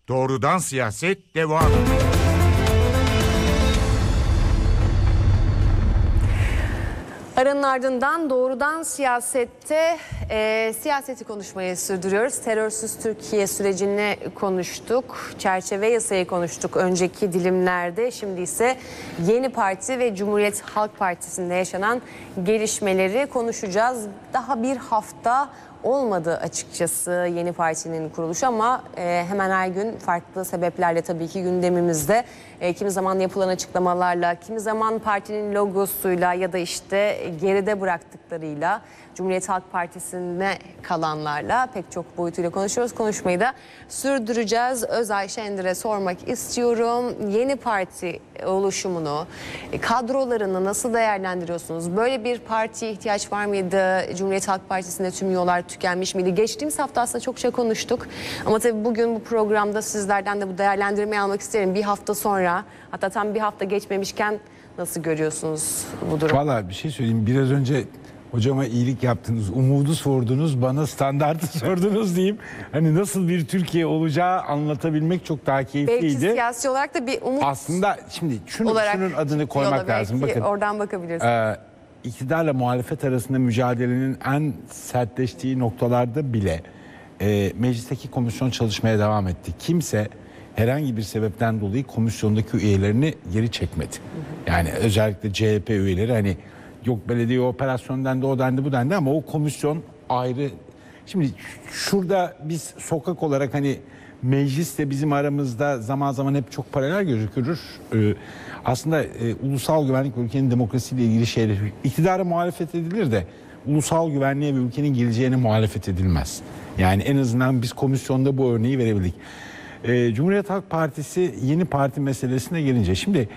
Doğrudan siyaset devam ediyor. Aranın ardından doğrudan siyasette siyaseti konuşmayı sürdürüyoruz. Terörsüz Türkiye sürecini konuştuk. Çerçeve yasayı konuştuk önceki dilimlerde. Şimdi ise Yeni Parti ve Cumhuriyet Halk Partisi'nde yaşanan gelişmeleri konuşacağız. Daha bir hafta olmadı açıkçası Yeni Parti'nin kuruluşu ama hemen her gün farklı sebeplerle tabii ki gündemimizde. Kimi zaman yapılan açıklamalarla, kimi zaman partinin logosuyla ya da işte geride bıraktıklarıyla, Cumhuriyet Halk Partisi'ne kalanlarla pek çok boyutuyla konuşuyoruz. Konuşmayı da sürdüreceğiz. Özay Şendir'e sormak istiyorum. Yeni Parti oluşumunu, kadrolarını nasıl değerlendiriyorsunuz? Böyle bir partiye ihtiyaç var mıydı? Cumhuriyet Halk Partisi'nde tüm yollar tükenmiş miydi? Geçtiğimiz hafta aslında çokça konuştuk. Ama tabii bugün bu programda sizlerden de bu değerlendirmeyi almak isterim. Bir hafta sonra, hatta tam bir hafta geçmemişken nasıl görüyorsunuz bu durumu? Vallahi bir şey söyleyeyim. Biraz önce hocama iyilik yaptınız. Umudu sordunuz, bana standartı sordunuz diyeyim. Hani nasıl bir Türkiye olacağı anlatabilmek çok daha keyifliydi. Belki siyasi olarak da bir umut aslında şimdi şunun adını koymak lazım. Bakın, oradan bakabiliriz. iktidarla muhalefet arasında mücadelenin en sertleştiği noktalarda bile meclisteki komisyon çalışmaya devam etti. Kimse herhangi bir sebepten dolayı komisyondaki üyelerini geri çekmedi. Yani özellikle CHP üyeleri hani yok belediye operasyondan da o dendi bu dendi ama o komisyon ayrı. Şimdi şurada biz sokak olarak hani meclisle bizim aramızda zaman zaman hep çok paralel gözükür. Aslında ulusal güvenlik ve ülkenin demokrasiyle ilgili şeyler iktidara muhalefet edilir de ulusal güvenliğe ve ülkenin geleceğine muhalefet edilmez. Yani en azından biz komisyonda bu örneği verebildik. Cumhuriyet Halk Partisi Yeni Parti meselesine gelince şimdi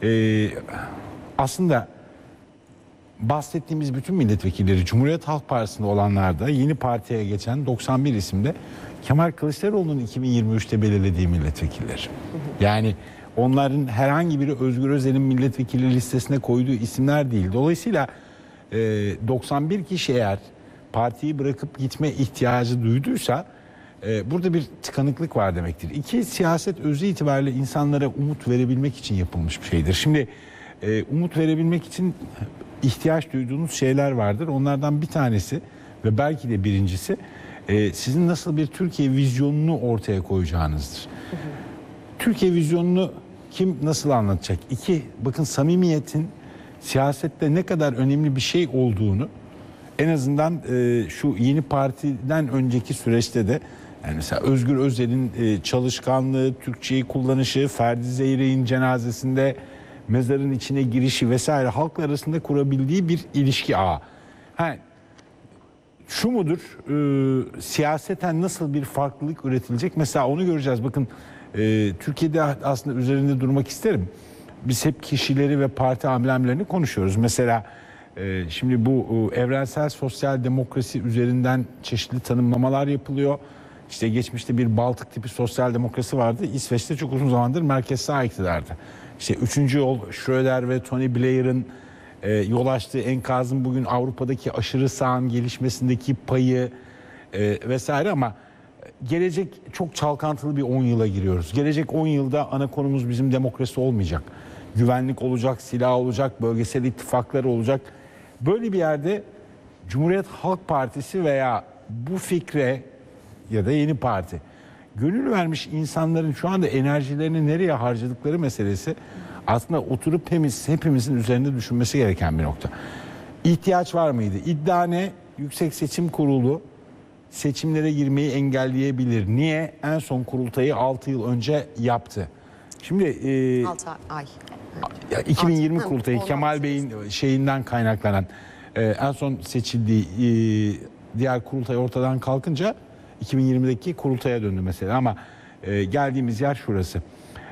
aslında bahsettiğimiz bütün milletvekilleri Cumhuriyet Halk Partisi'nde olanlarda Yeni Parti'ye geçen 91 isimde Kemal Kılıçdaroğlu'nun 2023'te belirlediği milletvekilleri. Yani onların herhangi biri Özgür Özel'in milletvekili listesine koyduğu isimler değil. Dolayısıyla 91 kişi eğer partiyi bırakıp gitme ihtiyacı duyduysa burada bir tıkanıklık var demektir. İki, siyaset özü itibariyle insanlara umut verebilmek için yapılmış bir şeydir. Şimdi umut verebilmek için ihtiyaç duyduğunuz şeyler vardır. Onlardan bir tanesi ve belki de birincisi sizin nasıl bir Türkiye vizyonunu ortaya koyacağınızdır. Türkiye vizyonunu kim nasıl anlatacak? İki, bakın samimiyetin siyasette ne kadar önemli bir şey olduğunu en azından şu Yeni Parti'den önceki süreçte de yani mesela Özgür Özel'in çalışkanlığı, Türkçeyi kullanışı, Ferdi Zeyrek'in cenazesinde mezarın içine girişi vesaire halkla arasında kurabildiği bir ilişki ağı. Şu mudur? Siyaseten nasıl bir farklılık üretilecek? Mesela onu göreceğiz. Bakın Türkiye'de aslında üzerinde durmak isterim. Biz hep kişileri ve parti amblemlerini konuşuyoruz. Mesela şimdi bu evrensel sosyal demokrasi üzerinden çeşitli tanımlamalar yapılıyor. İşte geçmişte bir Baltık tipi sosyal demokrasi vardı. İsveç'te çok uzun zamandır merkez sağ iktidardı. İşte 3. yol Schröder ve Tony Blair'ın yol açtığı enkazın bugün Avrupa'daki aşırı sağın gelişmesindeki payı vesaire ama gelecek çok çalkantılı bir 10 yıla giriyoruz. Gelecek 10 yılda ana konumuz bizim demokrasi olmayacak. Güvenlik olacak, silah olacak, bölgesel ittifaklar olacak. Böyle bir yerde Cumhuriyet Halk Partisi veya bu fikre ya da Yeni Parti gönül vermiş insanların şu anda enerjilerini nereye harcadıkları meselesi aslında oturup hepimizin üzerinde düşünmesi gereken bir nokta. İhtiyaç var mıydı? İddia ne? Yüksek Seçim Kurulu seçimlere girmeyi engelleyebilir. Niye? En son kurultayı 6 yıl önce yaptı. Şimdi 6 ay. 2020 kurultayı Kemal Bey'in şeyinden kaynaklanan en son seçildiği diğer kurultay ortadan kalkınca 2020'deki kurultaya döndü mesela ama geldiğimiz yer şurası.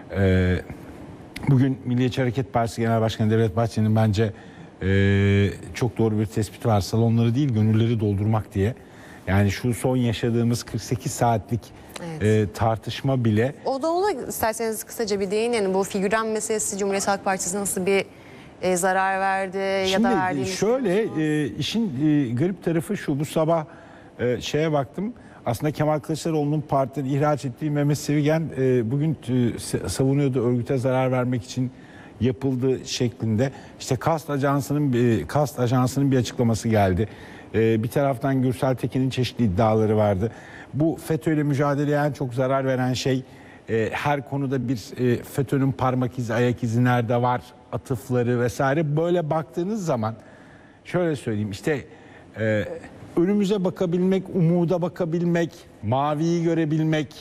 Bugün Milliyetçi Hareket Partisi Genel Başkanı Devlet Bahçeli'nin bence çok doğru bir tespiti var. Salonları değil gönülleri doldurmak diye. Yani şu son yaşadığımız 48 saatlik tartışma bile. O da ona isterseniz kısaca bir değinin. Bu figüran meselesi Cumhuriyet Halk Partisi'ne nasıl bir zarar verdi ya da verdiğini şöyle işin garip tarafı şu, bu sabah şeye baktım. aslında Kemal Kılıçdaroğlu'nun partiden ihraç ettiği Mehmet Sevigen bugün savunuyordu, örgüte zarar vermek için yapıldığı şeklinde. İşte Kast Ajansı'nın bir açıklaması geldi. Bir taraftan Gürsel Tekin'in çeşitli iddiaları vardı. Bu FETÖ'yle mücadeleye en çok zarar veren şey, her konuda bir FETÖ'nün parmak izi, ayak izi nerede var, atıfları vesaire. Böyle baktığınız zaman şöyle söyleyeyim, işte önümüze bakabilmek, umuda bakabilmek, maviyi görebilmek,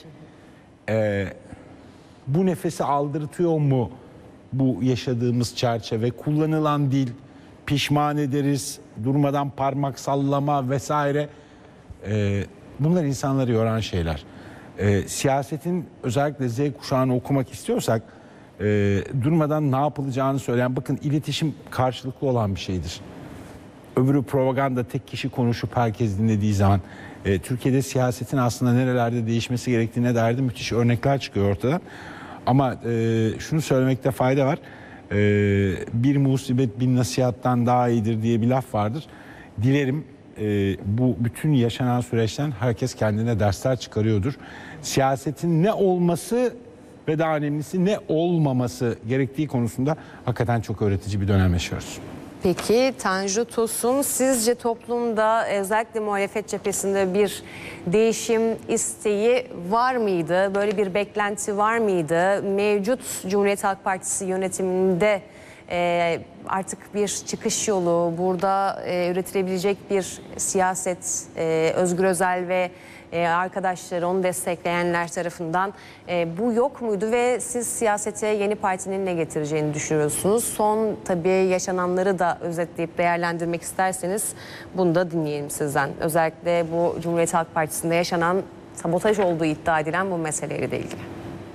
bu nefesi aldırtıyor mu bu yaşadığımız çerçeve? Kullanılan dil, pişman ederiz, durmadan parmak sallama vesaire. Bunlar insanları yoran şeyler. Siyasetin özellikle Z kuşağını okumak istiyorsak durmadan ne yapılacağını söyleyen, bakın iletişim karşılıklı olan bir şeydir. Öbürü propaganda, tek kişi konuşup herkes dinlediği zaman Türkiye'de siyasetin aslında nerelerde değişmesi gerektiğine dair de müthiş örnekler çıkıyor ortadan. Ama şunu söylemekte fayda var. Bir musibet bin nasihattan daha iyidir diye bir laf vardır. Dilerim bu bütün yaşanan süreçten herkes kendine dersler çıkarıyordur. Siyasetin ne olması ve daha önemlisi ne olmaması gerektiği konusunda hakikaten çok öğretici bir dönem yaşıyoruz. Peki Tanju Tosun, sizce toplumda özellikle muhalefet cephesinde bir değişim isteği var mıydı? Böyle bir beklenti var mıydı? Mevcut Cumhuriyet Halk Partisi yönetiminde artık bir çıkış yolu, burada üretilebilecek bir siyaset, Özgür Özel ve arkadaşları, onu destekleyenler tarafından bu yok muydu ve siz siyasete yeni partinin ne getireceğini düşünüyorsunuz? Son tabii yaşananları da özetleyip değerlendirmek isterseniz bunu da dinleyelim sizden. Özellikle bu Cumhuriyet Halk Partisi'nde yaşanan sabotaj olduğu iddia edilen bu meseleyle de ilgili.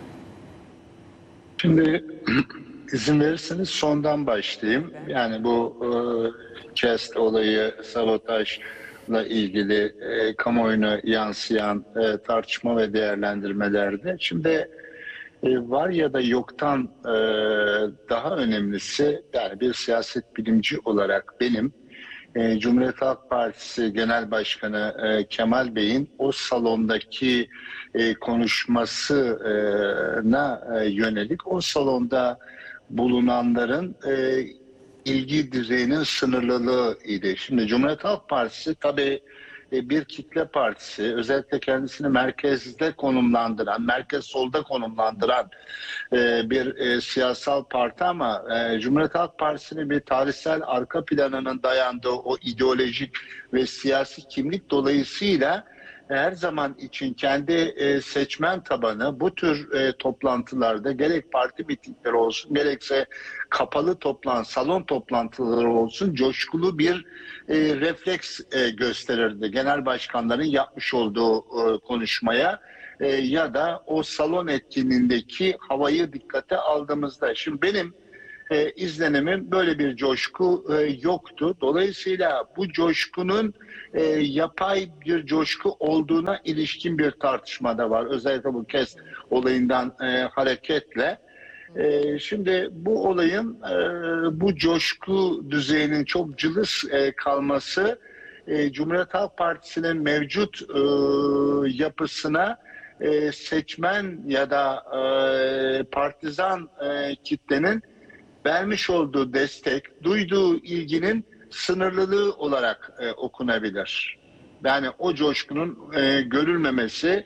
Şimdi izin verirseniz sondan başlayayım. Yani bu KEST olayı, sabotajla ilgili kamuoyuna yansıyan tartışma ve değerlendirmelerde. Şimdi var ya da yoktan daha önemlisi, yani bir siyaset bilimci olarak benim Cumhuriyet Halk Partisi Genel Başkanı Kemal Bey'in o salondaki konuşmasına yönelik, o salonda bulunanların ilgi düzeyinin sınırlılığı idi. Şimdi Cumhuriyet Halk Partisi tabii bir kitle partisi, özellikle kendisini merkezde konumlandıran, merkez solda konumlandıran bir siyasal parti, ama Cumhuriyet Halk Partisi'nin bir tarihsel arka planının dayandığı o ideolojik ve siyasi kimlik dolayısıyla her zaman için kendi seçmen tabanı bu tür toplantılarda, gerek parti mitingleri olsun, gerekse kapalı salon toplantıları olsun, coşkulu bir refleks gösterirdi. Genel başkanların yapmış olduğu konuşmaya ya da o salon etkinliğindeki havayı dikkate aldığımızda. Şimdi benim izlenimim böyle bir coşku yoktu. Dolayısıyla bu coşkunun yapay bir coşku olduğuna ilişkin bir tartışma da var. Özellikle bu KEST olayından hareketle. Şimdi bu olayın bu coşku düzeyinin çok cılız kalması Cumhuriyet Halk Partisi'nin mevcut yapısına, seçmen ya da partizan kitlenin vermiş olduğu destek, duyduğu ilginin sınırlılığı olarak okunabilir. Yani o coşkunun görülmemesi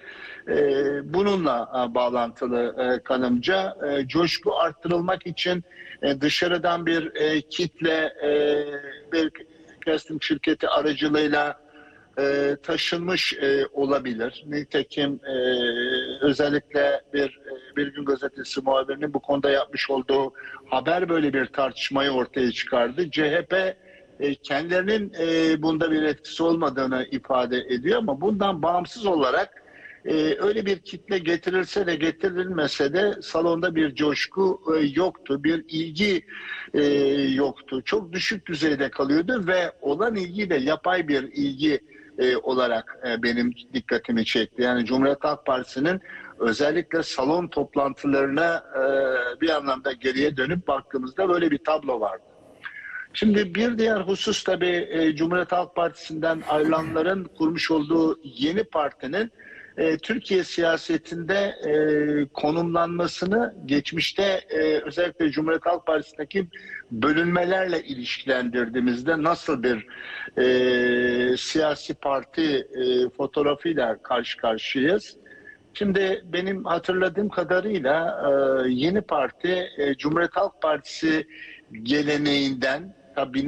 bununla bağlantılı kanımca. Coşku arttırılmak için dışarıdan bir kitle, bir casting şirketi aracılığıyla taşınmış olabilir. Nitekim özellikle bir gün gazetesi muhabirinin bu konuda yapmış olduğu haber böyle bir tartışmayı ortaya çıkardı. CHP kendilerinin bunda bir etkisi olmadığını ifade ediyor, ama bundan bağımsız olarak öyle bir kitle getirilse de getirilmese de salonda bir coşku yoktu, bir ilgi yoktu. Çok düşük düzeyde kalıyordu ve olan ilgi de yapay bir ilgi olarak benim dikkatimi çekti. Yani Cumhuriyet Halk Partisi'nin özellikle salon toplantılarına bir anlamda geriye dönüp baktığımızda böyle bir tablo vardı. Şimdi bir diğer husus tabii Cumhuriyet Halk Partisi'nden ayrılanların kurmuş olduğu yeni partinin Türkiye siyasetinde konumlanmasını geçmişte özellikle Cumhuriyet Halk Partisi'ndeki bölünmelerle ilişkilendirdiğimizde nasıl bir siyasi parti fotoğrafıyla karşı karşıyayız. Şimdi benim hatırladığım kadarıyla yeni parti Cumhuriyet Halk Partisi geleneğinden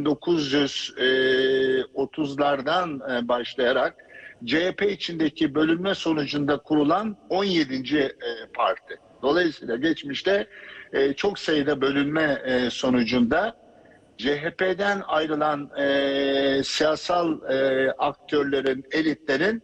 1930'lardan başlayarak CHP içindeki bölünme sonucunda kurulan 17. parti. Dolayısıyla geçmişte çok sayıda bölünme sonucunda CHP'den ayrılan siyasal aktörlerin, elitlerin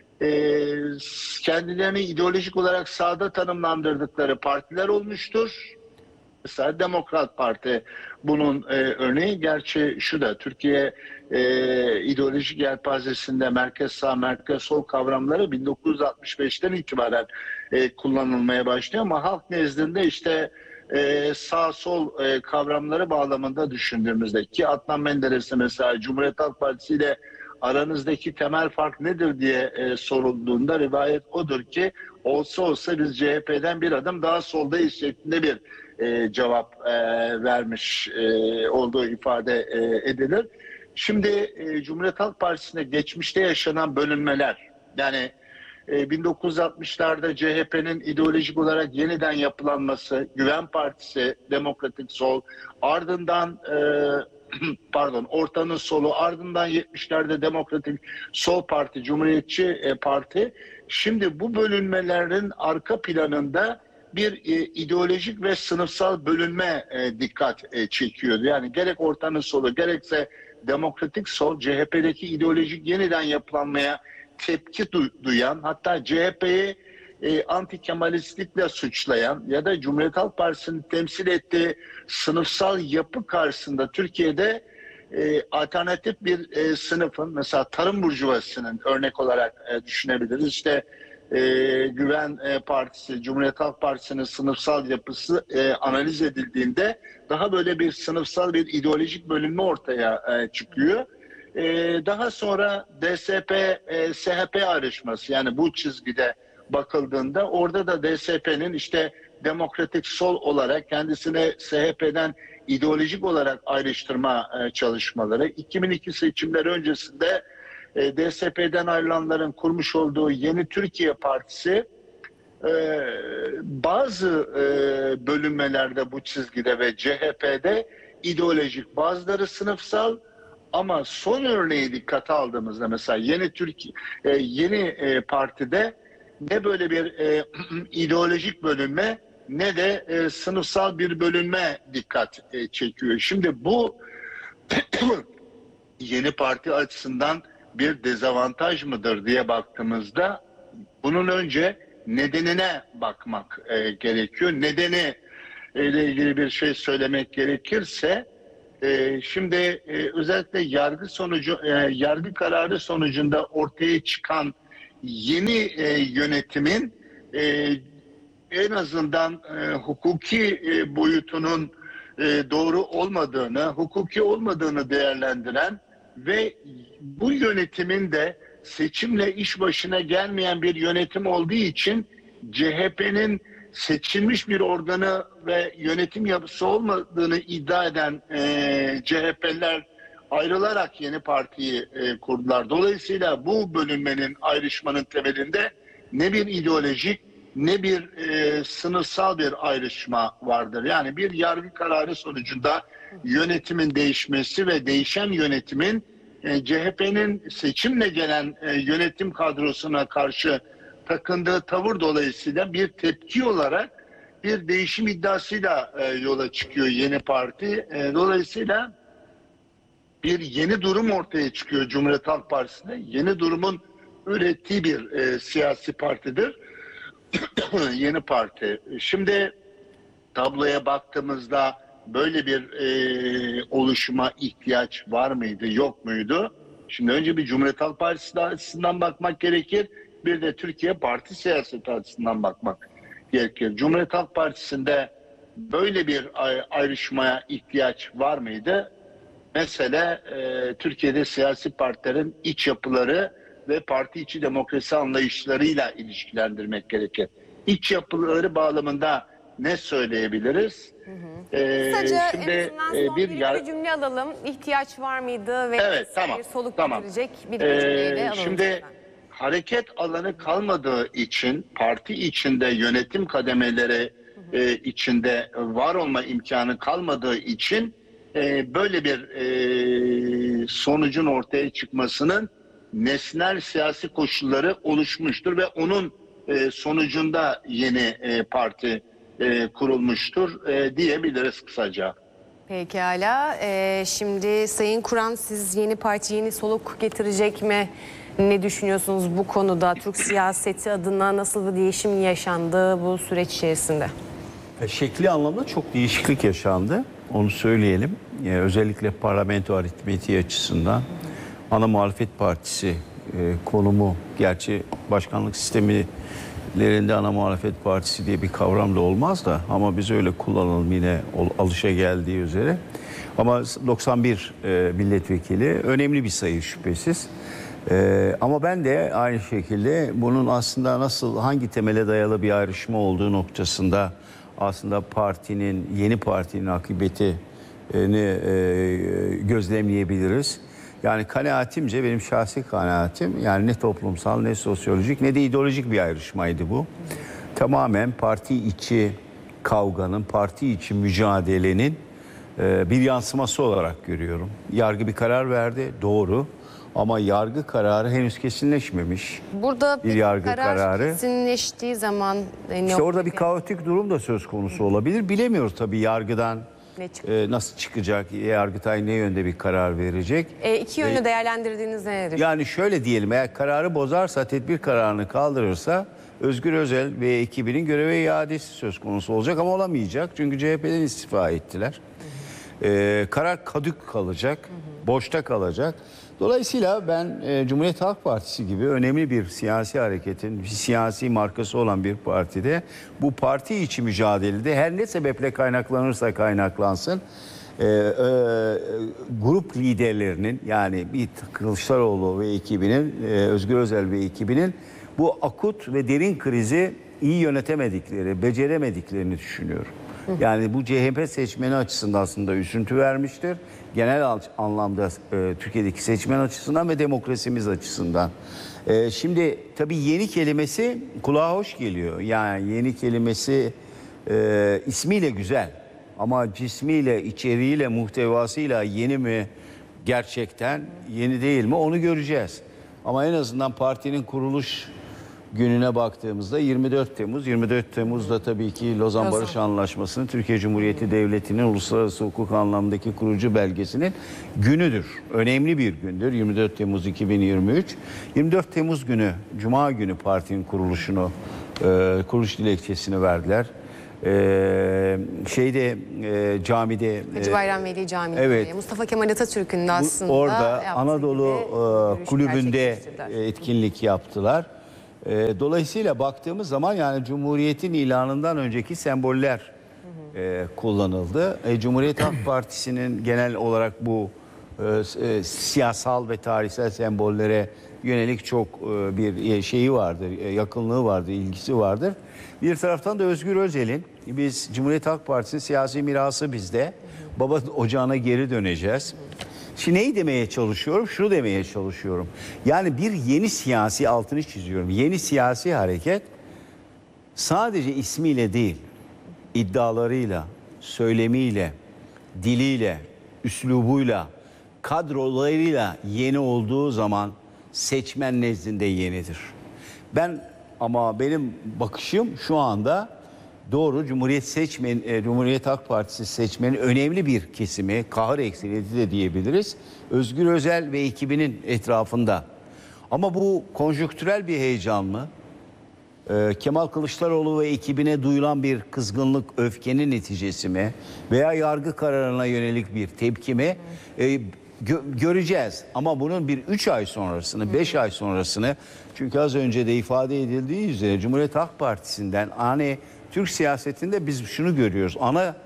kendilerini ideolojik olarak sağda tanımlandırdıkları partiler olmuştur. Mesela Demokrat Parti bunun örneği. Gerçi şu da Türkiye ideolojik yelpazesinde merkez sağ, merkez sol kavramları 1965'ten itibaren kullanılmaya başlıyor ama halk nezdinde işte sağ sol kavramları bağlamında düşündüğümüzde ki Adnan Menderes'e mesela Cumhuriyet Halk Partisi ile aranızdaki temel fark nedir diye sorulduğunda rivayet odur ki olsa biz CHP'den bir adım daha soldayız şeklinde bir cevap vermiş olduğu ifade edilir. Şimdi Cumhuriyet Halk Partisi'nde geçmişte yaşanan bölünmeler, yani 1960'larda CHP'nin ideolojik olarak yeniden yapılanması, Güven Partisi, Demokratik Sol, ardından Ortanın Solu, ardından 70'lerde Demokratik Sol Parti, Cumhuriyetçi Parti. Şimdi bu bölünmelerin arka planında bir ideolojik ve sınıfsal bölünme dikkat çekiyordu. Yani gerek Ortanın Solu gerekse Demokratik Sol CHP'deki ideolojik yeniden yapılanmaya tepki duyan, hatta CHP'yi anti-Kemalistlikle suçlayan ya da Cumhuriyet Halk Partisi'nin temsil ettiği sınıfsal yapı karşısında Türkiye'de alternatif bir sınıfın, mesela tarım burjuvasının örnek olarak düşünebiliriz. İşte Güven Partisi, Cumhuriyet Halk Partisi'nin sınıfsal yapısı analiz edildiğinde daha böyle bir sınıfsal bir ideolojik bölünme ortaya çıkıyor. Daha sonra DSP-SHP ayrışması, yani bu çizgide bakıldığında orada da DSP'nin işte Demokratik Sol olarak kendisine SHP'den ideolojik olarak ayrıştırma çalışmaları, 2002 seçimleri öncesinde DSP'den ayrılanların kurmuş olduğu Yeni Türkiye Partisi bazı bölünmelerde bu çizgide ve CHP'de ideolojik, bazıları sınıfsal, ama son örneği dikkate aldığımızda mesela Yeni Parti'de ne böyle bir ideolojik bölünme ne de sınıfsal bir bölünme dikkat çekiyor. Şimdi bu Yeni Parti açısından bir dezavantaj mıdır diye baktığımızda bunun önce nedenine bakmak gerekiyor. Nedeni ile ilgili bir şey söylemek gerekirse şimdi özellikle yargı kararı sonucunda ortaya çıkan yeni yönetimin en azından hukuki boyutunun doğru olmadığını, hukuki olmadığını değerlendiren ve bu yönetimin de seçimle iş başına gelmeyen bir yönetim olduğu için CHP'nin seçilmiş bir organı ve yönetim yapısı olmadığını iddia eden CHP'liler ayrılarak yeni partiyi kurdular. Dolayısıyla bu bölünmenin, ayrışmanın temelinde ne bir ideolojik ne bir sınıfsal bir ayrışma vardır. Yani bir yargı kararı sonucunda yönetimin değişmesi ve değişen yönetimin CHP'nin seçimle gelen yönetim kadrosuna karşı takındığı tavır dolayısıyla bir tepki olarak bir değişim iddiasıyla yola çıkıyor yeni parti. Dolayısıyla bir yeni durum ortaya çıkıyor Cumhuriyet Halk Partisi'nde. Yeni durumun ürettiği bir siyasi partidir. Yeni parti. Şimdi tabloya baktığımızda böyle bir oluşuma ihtiyaç var mıydı, yok muydu? Şimdi önce bir Cumhuriyet Halk Partisi açısından bakmak gerekir. Bir de Türkiye parti siyaseti açısından bakmak gerekir. Cumhuriyet Halk Partisi'nde böyle bir ayrışmaya ihtiyaç var mıydı? Mesele Türkiye'de siyasi partilerin iç yapıları ve parti içi demokrasi anlayışlarıyla ilişkilendirmek gerekir. İç yapıları bağlamında ne söyleyebiliriz? Kısaca Şimdi en azından son bir bir cümle alalım. İhtiyaç var mıydı ve Evet, tamam, bir soluk tamam. getirecek bir cümleyle alalım. Şimdi sizden. hareket alanı kalmadığı için parti içinde yönetim kademeleri içinde var olma imkanı kalmadığı için böyle bir sonucun ortaya çıkmasının nesnel siyasi koşulları oluşmuştur ve onun sonucunda yeni parti kurulmuştur diyebiliriz kısaca. Pekala. Şimdi Sayın Kur'an, siz yeni parti yeni soluk getirecek mi? Ne düşünüyorsunuz bu konuda? Türk siyaseti adına nasıl bir değişim yaşandı bu süreç içerisinde? Şekli anlamda çok değişiklik yaşandı. Onu söyleyelim. Özellikle parlamento aritmetiği açısından ana muhalefet partisi konumu, gerçi başkanlık sistemlerinde ana muhalefet partisi diye bir kavram da olmaz da ama biz öyle kullanalım yine alışa geldiği üzere. Ama 91 milletvekili önemli bir sayı şüphesiz. Ama ben de aynı şekilde bunun aslında nasıl, hangi temele dayalı bir ayrışma olduğu noktasında aslında yeni partinin akıbetini gözlemleyebiliriz. Yani kanaatimce, benim şahsi kanaatim, yani ne toplumsal ne sosyolojik ne de ideolojik bir ayrışmaydı bu. Tamamen parti içi kavganın, parti içi mücadelenin bir yansıması olarak görüyorum. Yargı bir karar verdi, doğru. Ama yargı kararı henüz kesinleşmemiş. Burada bir yargı kararı kesinleştiği zaman İşte orada bir kaotik durum da söz konusu olabilir. Bilemiyoruz tabii yargıdan nasıl çıkacak, Yargıtay ne yönde bir karar verecek. İki yönlü değerlendirdiğiniz nedir? Yani şöyle diyelim, eğer kararı bozarsa, tedbir kararını kaldırırsa Özgür Özel ve ekibinin göreve iadesi söz konusu olacak ama olamayacak. Çünkü CHP'den istifa ettiler. Karar kadük kalacak, boşta kalacak. Dolayısıyla ben Cumhuriyet Halk Partisi gibi önemli bir siyasi hareketin, bir siyasi markası olan bir partide bu parti içi mücadelede her ne sebeple kaynaklanırsa kaynaklansın grup liderlerinin, yani bir Kılıçdaroğlu ve ekibinin, Özgür Özel ve ekibinin bu akut ve derin krizi iyi yönetemedikleri, beceremediklerini düşünüyorum. Yani bu CHP seçmeni açısından aslında üzüntü vermiştir. Genel anlamda Türkiye'deki seçmen açısından ve demokrasimiz açısından. Şimdi tabii yeni kelimesi kulağa hoş geliyor. Yani yeni kelimesi ismiyle güzel. Ama cismiyle, içeriğiyle, muhtevasıyla yeni mi gerçekten, yeni değil mi onu göreceğiz. Ama en azından partinin kuruluş gününe baktığımızda 24 Temmuz. 24 Temmuz'da tabii ki Lozan Barış Anlaşması'nın Türkiye Cumhuriyeti Devleti'nin uluslararası hukuk anlamındaki kurucu belgesinin günüdür. Önemli bir gündür. 24 Temmuz 2023. 24 Temmuz günü, Cuma günü partinin kuruluş dilekçesini verdiler. Camide Hacı Bayram Veli Camii'nde, evet, Mustafa Kemal Atatürk'ün de aslında orada Anadolu Kulübü'nde etkinlik yaptılar. Dolayısıyla baktığımız zaman yani Cumhuriyet'in ilanından önceki semboller kullanıldı. Cumhuriyet Halk Partisi'nin genel olarak bu siyasal ve tarihsel sembollere yönelik çok bir şeyi vardır, yakınlığı vardır, ilgisi vardır. Bir taraftan da Özgür Özel'in, biz Cumhuriyet Halk Partisi'nin siyasi mirası bizde, baba ocağına geri döneceğiz. Şimdi neyi demeye çalışıyorum? Şunu demeye çalışıyorum. Yani bir yeni siyasi, altını çiziyorum, yeni siyasi hareket sadece ismiyle değil, iddialarıyla, söylemiyle, diliyle, üslubuyla, kadrolarıyla yeni olduğu zaman seçmen nezdinde yenidir. Ama benim bakışım şu anda doğru, Cumhuriyet Halk Partisi seçmenin önemli bir kesimi, kahır ekseriyeti de diyebiliriz, Özgür Özel ve ekibinin etrafında. Ama bu konjonktürel bir heyecan mı? Kemal Kılıçdaroğlu ve ekibine duyulan bir kızgınlık, öfkenin neticesi mi? Veya yargı kararına yönelik bir tepki mi? Göreceğiz. Ama bunun bir 3 ay sonrasını, 5 ay sonrasını, çünkü az önce de ifade edildiği üzere Cumhuriyet Halk Partisi'nden, hani Türk siyasetinde biz şunu görüyoruz. Ana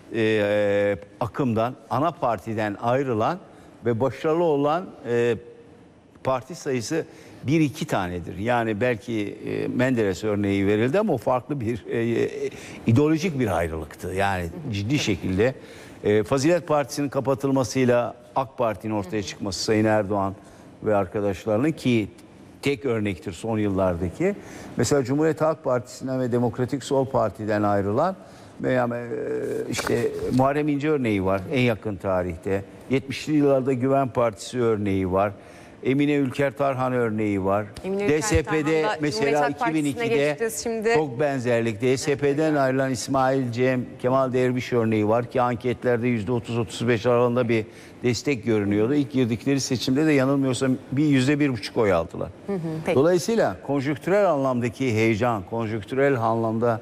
akımdan, ana partiden ayrılan ve başarılı olan parti sayısı 1-2 tanedir. Yani belki Menderes örneği verildi ama o farklı bir ideolojik bir ayrılıktı. Yani ciddi şekilde Fazilet Partisi'nin kapatılmasıyla AK Parti'nin ortaya çıkması, Sayın Erdoğan ve arkadaşlarının, ki tek örnektir son yıllardaki. Mesela Cumhuriyet Halk Partisi'nden ve Demokratik Sol Parti'den ayrılan veya işte Muharrem İnce örneği var en yakın tarihte. 70'li yıllarda Güven Partisi örneği var. Emine Ülker Tarhan örneği var. DSP'de mesela 2002'de çok benzerlik. DSP'den ayrılan İsmail Cem, Kemal Derviş örneği var ki anketlerde %30-35 aralığında bir destek görünüyordu. İlk girdikleri seçimde de yanılmıyorsam %1,5 oy aldılar. Dolayısıyla konjonktürel anlamdaki heyecan, konjonktürel anlamda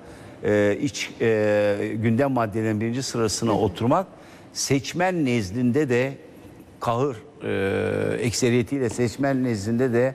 gündem maddelerinin birinci sırasına oturmak seçmen nezdinde de kahır ekseriyetiyle seçmen nezdinde de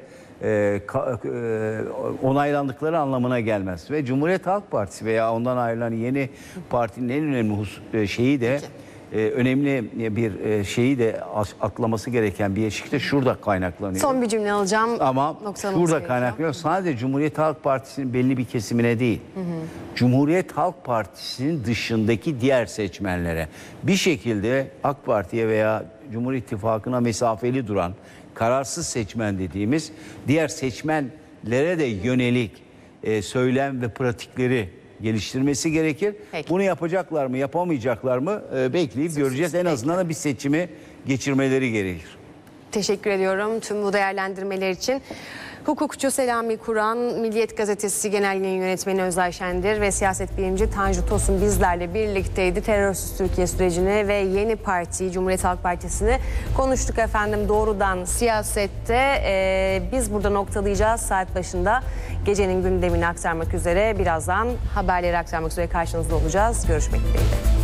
onaylandıkları anlamına gelmez. Ve Cumhuriyet Halk Partisi veya ondan ayrılan yeni partinin en önemli şeyi de önemli bir şeyi de atlaması gereken bir eşik de şurada kaynaklanıyor. Son bir cümle alacağım. Ama şurada kaynaklanıyor. Sadece Cumhuriyet Halk Partisi'nin belli bir kesimine değil. Cumhuriyet Halk Partisi'nin dışındaki diğer seçmenlere bir şekilde AK Parti'ye veya Cumhur İttifakı'na mesafeli duran kararsız seçmen dediğimiz diğer seçmenlere de yönelik söylem ve pratikleri geliştirmesi gerekir. Peki. Bunu yapacaklar mı, yapamayacaklar mı bekleyip göreceğiz. En azından bir seçimi geçirmeleri gerekir. Teşekkür ediyorum tüm bu değerlendirmeler için. Hukukçu Selami Kur'an, Milliyet Gazetesi Genel Yayın Yönetmeni Özay Şendir ve siyaset bilimci Tanju Tosun bizlerle birlikteydi. Terörsüz Türkiye sürecini ve yeni partiyi, Cumhuriyet Halk Partisi'ni konuştuk efendim. Doğrudan siyasette biz burada noktalayacağız. Saat başında gecenin gündemini aktarmak üzere, birazdan haberleri aktarmak üzere karşınızda olacağız. Görüşmek dileğiyle.